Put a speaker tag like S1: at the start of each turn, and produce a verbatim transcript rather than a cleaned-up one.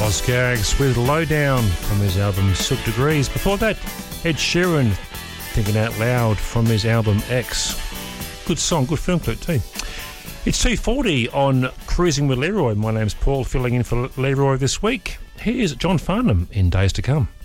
S1: Gags with Lowdown from his album Silk Degrees. Before that, Ed Sheeran, Thinking Out Loud from his album X. Good song, good film clip too. It's two forty on Cruising with Leroy. My name's Paul, filling in for Leroy this week. Here's John Farnham in Days to Come.